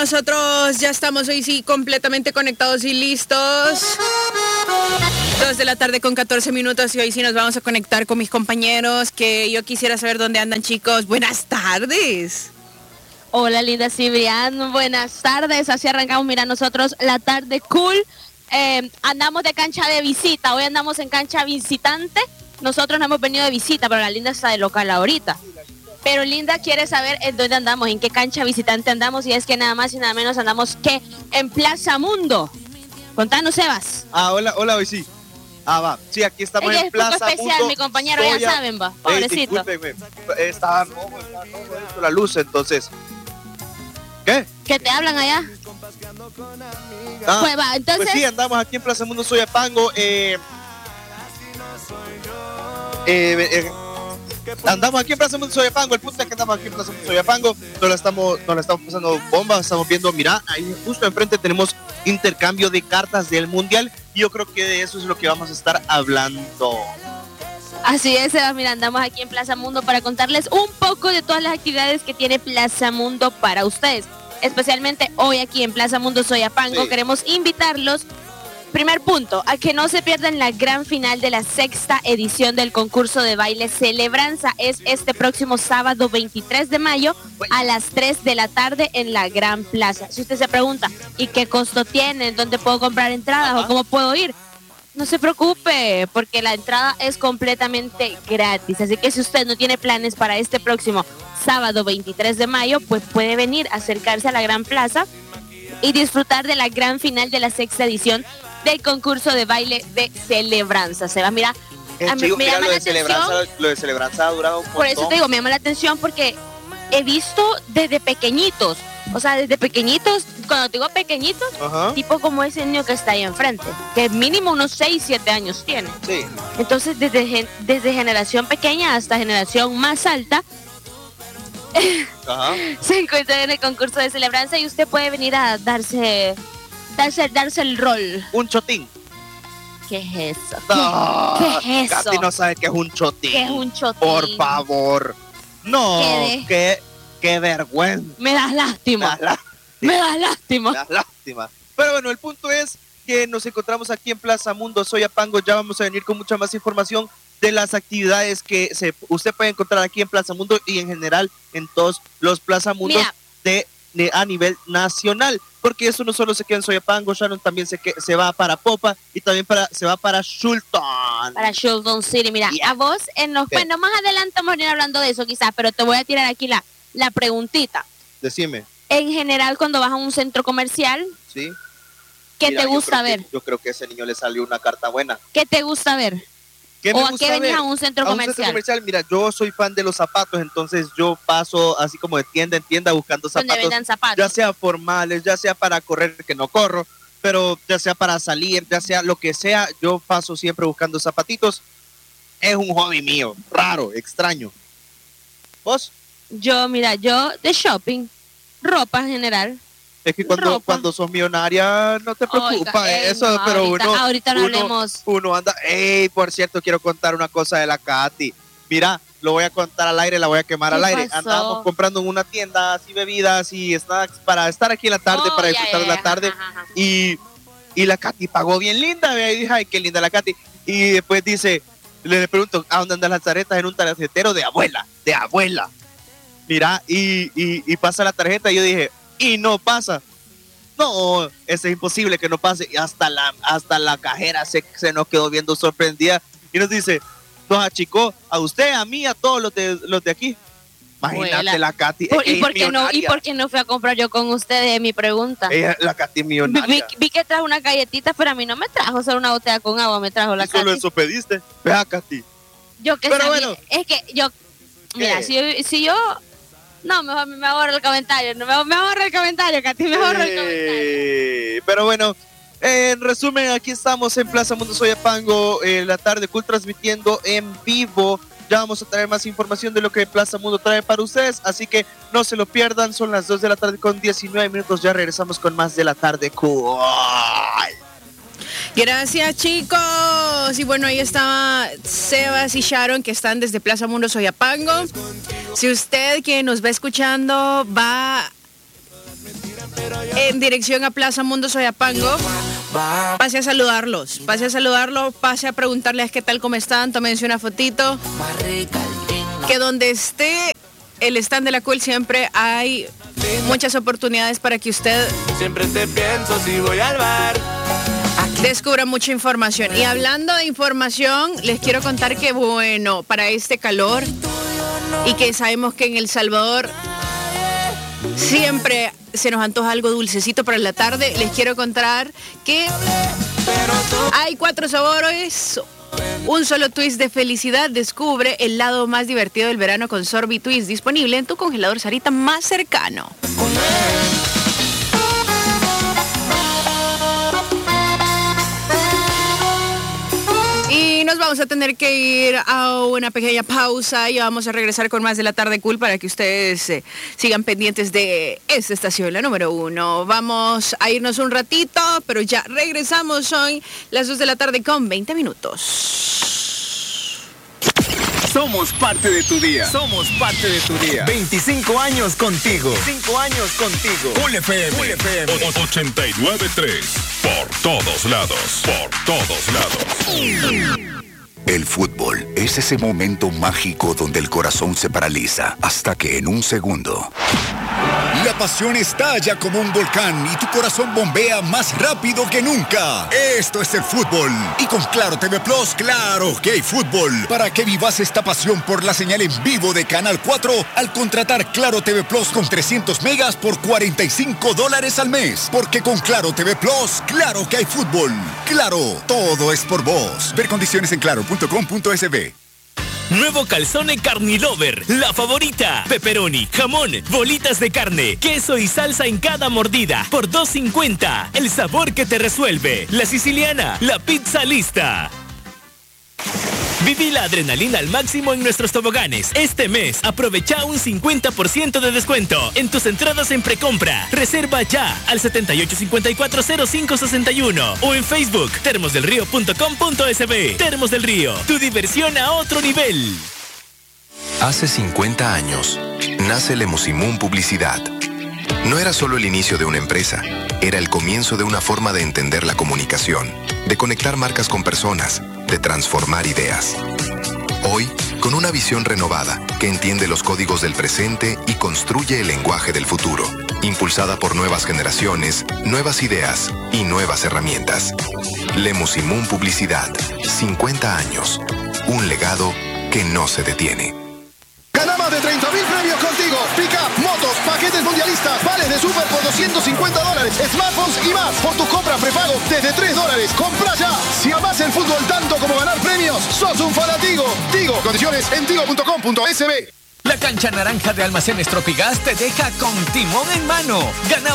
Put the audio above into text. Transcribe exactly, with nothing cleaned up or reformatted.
nosotros ya estamos hoy sí completamente conectados y listos. Dos de la tarde con catorce minutos y hoy sí nos vamos a conectar con mis compañeros, que yo quisiera saber dónde andan, chicos. Buenas tardes. Hola, linda Cibrián, buenas tardes. Así arrancamos, mira, nosotros la tarde cool. Eh, andamos de cancha de visita, hoy andamos en cancha visitante. Nosotros no hemos venido de visita, pero la linda está de local ahorita. Pero Linda quiere saber en dónde andamos, en qué cancha visitante andamos, y es que nada más y nada menos andamos que en Plaza Mundo. Contanos, Sebas. Ah, hola, hola, hoy sí. Ah, va. Sí, aquí estamos Ella en es Plaza poco especial, Mundo. mi compañero, Soya. ya saben, va. Pobrecito. Eh, estaba rojo, estaba rojo esto, la luz, entonces. ¿Qué? ¿Qué te hablan allá? Ah, pues va, entonces. Pues sí, andamos aquí en Plaza Mundo Soyapango. Eh, eh, eh, andamos aquí en Plaza Mundo Soyapango. El punto es que andamos aquí en Plaza Mundo Soyapango. Nos la estamos, nos la estamos pasando bomba. Estamos viendo, mira, ahí justo enfrente tenemos intercambio de cartas del Mundial. Y yo creo que de eso es lo que vamos a estar hablando. Así es, Sebas, mira, andamos aquí en Plaza Mundo para contarles un poco de todas las actividades que tiene Plaza Mundo para ustedes. Especialmente hoy aquí en Plaza Mundo Soyapango, sí. Queremos invitarlos, primer punto, a que no se pierdan la gran final de la sexta edición del concurso de baile Celebranza. Es este próximo sábado veintitrés de mayo a las tres de la tarde en la Gran Plaza. Si usted se pregunta, ¿y qué costo tiene? ¿Dónde puedo comprar entradas? Ajá. ¿O cómo puedo ir? No se preocupe, porque la entrada es completamente gratis. Así que si usted no tiene planes para este próximo sábado veintitrés de mayo, pues puede venir, acercarse a la Gran Plaza y disfrutar de la gran final de la sexta edición del concurso de baile de Celebranza. Se va, mira, Eh, a mí chico, me mira, llama lo la de atención. Celebranza, lo de Celebranza ha durado un montón. Por eso te digo, me llama la atención porque he visto desde pequeñitos, o sea, desde pequeñitos, cuando digo pequeñitos, Ajá. tipo como ese niño que está ahí enfrente, que mínimo unos seis, siete años tiene. Sí. Entonces, desde, gen- desde generación pequeña hasta generación más alta, Ajá. se encuentra en el concurso de Celebranza y usted puede venir a darse, darse, darse el rol. Un chotín. ¿Qué es eso? ¿Qué, No, ¿qué es eso? Katy no sabe qué es un chotín. ¿Qué es un chotín? Por favor. No, ¿Qué de- qué, qué vergüenza. Me das lástima. Me da Me das lástima. lástima. Me da lástima. Pero bueno, el punto es que nos encontramos aquí en Plaza Mundo Soyapango. Ya vamos a venir con mucha más información de las actividades que se, usted puede encontrar aquí en Plaza Mundo y en general en todos los Plaza Mundos de, de a nivel nacional, porque eso no solo se queda en Soyapango, Sharon, también se, que, se va para Popa y también para, se va para Shulton. Para Shulton City, mira, Yeah. a vos en los, ¿Qué? bueno, más adelante vamos a ir hablando de eso quizás, pero te voy a tirar aquí la, la preguntita. Decime. En general, cuando vas a un centro comercial, Sí. ¿qué Mira, te yo gusta creo que- ver? yo creo que a ese niño le salió una carta buena. ¿Qué te gusta ver? ¿Qué me ¿O a gusta qué venís ver? a un centro A un comercial? centro comercial, mira, yo soy fan de los zapatos, entonces yo paso así como de tienda en tienda buscando Donde zapatos, vendan zapatos. ya sea formales, ya sea para correr, que no corro, pero ya sea para salir, ya sea lo que sea, yo paso siempre buscando zapatitos. Es un hobby mío, raro, extraño. ¿Vos? Yo, mira, yo de shopping, ropa en general. Es que cuando, Ropa. cuando sos millonaria no te preocupa Oiga, ey, eso, no, pero ahorita, uno, ahorita no uno, hablemos. uno anda. Ey, por cierto, quiero contar una cosa de la Katy. Mira, lo voy a contar al aire, la voy a quemar ¿Qué al aire. pasó? Andábamos comprando en una tienda así bebidas y snacks para estar aquí en la tarde, Oh, para ya, disfrutar ya, de la ya, tarde. ajá, ajá. Y, y la Katy pagó bien linda, vea, y dije, ay, qué linda la Katy. Y después dice, le pregunto, ¿a dónde andan las tarjetas? En un tarjetero de abuela, de abuela. Mira, y, y, y pasa la tarjeta y yo dije, y no pasa. No, eso es imposible que no pase. Y hasta la, hasta la cajera se, se nos quedó viendo sorprendida y nos dice, nos achicó a usted, a mí, a todos los de, los de aquí. Imagínate Abuela. la Katy. Por- es ¿Y por qué no? ¿Y millonaria. por qué no fui a comprar yo con ustedes? Es mi pregunta. Ella, la Katy es Vi, millonaria. vi que trajo una galletita, pero a mí no me trajo solo una botella con agua, me trajo la Y solo Katy. eso pediste. Vea, Katy. Yo que Pero sabía, bueno. es que yo, mira, ¿Qué? si yo, si yo, no, mejor me ahorro el comentario, no, me, me ahorro el comentario, Katy, me ahorro el comentario. Eh, pero bueno, eh, en resumen, aquí estamos en Plaza Mundo Soyapango, eh, la tarde cool, transmitiendo en vivo. Ya vamos a traer más información de lo que Plaza Mundo trae para ustedes, así que no se lo pierdan. Son las dos de la tarde con diecinueve minutos. Ya regresamos con más de la tarde cool. Gracias, chicos. Y bueno, ahí estaba Sebas y Sharon, que están desde Plaza Mundo Soyapango. Si usted que nos va escuchando va en dirección a Plaza Mundo Soyapango. Pase a saludarlos, pase a saludarlos, pase a preguntarles qué tal, cómo están, tómense una fotito. Que donde esté el stand de la Cool siempre hay muchas oportunidades para que usted siempre te pienso si voy al bar. Descubra mucha información. Y hablando de información, les quiero contar que, bueno, para este calor y que sabemos que en El Salvador siempre se nos antoja algo dulcecito para la tarde, les quiero contar que hay cuatro sabores, un solo twist de felicidad. Descubre el lado más divertido del verano con Sorbi Twist, disponible en tu congelador Sarita más cercano. Y nos vamos a tener que ir a una pequeña pausa y vamos a regresar con más de la tarde cool para que ustedes eh, sigan pendientes de esta estación, la número uno. Vamos a irnos un ratito, pero ya regresamos. Hoy las dos de la tarde con veinte minutos. Somos parte de tu día. Somos parte de tu día. veinticinco años contigo. veinticinco años contigo. Cool F M. Cool F M. ochenta y nueve punto tres. Por todos lados. Por todos lados. El fútbol es ese momento mágico donde el corazón se paraliza hasta que en un segundo la pasión estalla como un volcán y tu corazón bombea más rápido que nunca. Esto es el fútbol. Y con Claro T V Plus, claro que hay fútbol. Para que vivas esta pasión por la señal en vivo de Canal cuatro al contratar Claro T V Plus con trescientos megas por cuarenta y cinco dólares al mes. Porque con Claro T V Plus, claro que hay fútbol. Claro, todo es por vos. Ver condiciones en claro punto com punto es be. Nuevo Calzone Carnilover, la favorita. Pepperoni, jamón, bolitas de carne, queso y salsa en cada mordida por dos cincuenta. El sabor que te resuelve. La siciliana, la pizza lista. Viví la adrenalina al máximo en nuestros toboganes. Este mes, aprovecha un cincuenta por ciento de descuento en tus entradas en precompra. Reserva ya al setenta y ocho cincuenta y cuatro cero cinco sesenta y uno o en Facebook termos del río punto com punto es be. Termos del Río, tu diversión a otro nivel. Hace cincuenta años, nace Lemusimún Publicidad. No era solo el inicio de una empresa, era el comienzo de una forma de entender la comunicación, de conectar marcas con personas, de transformar ideas. Hoy, con una visión renovada que entiende los códigos del presente y construye el lenguaje del futuro, impulsada por nuevas generaciones, nuevas ideas y nuevas herramientas. Lemusimún Publicidad, cincuenta años, un legado que no se detiene. Gana más de treinta mil premios contigo. Pick-up, motos, paquetes mundialistas, vales de super por doscientos cincuenta dólares, smartphones y más. Por tus compras prepago desde tres dólares. Compra ya. Si amás el fútbol tanto como ganar premios, sos un fanático. Tigo, condiciones en tigo punto com punto es be. La cancha naranja de Almacenes Tropigas te deja con timón en mano. Gana